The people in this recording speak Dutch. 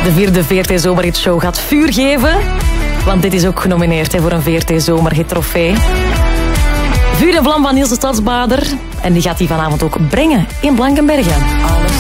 De vierde VRT Zomerhit Show gaat vuur geven. Want dit is ook genomineerd voor een VRT Zomerhit trofee. Vuur en vlam van Niels de Stadsbader. En die gaat hij vanavond ook brengen in Blankenbergen.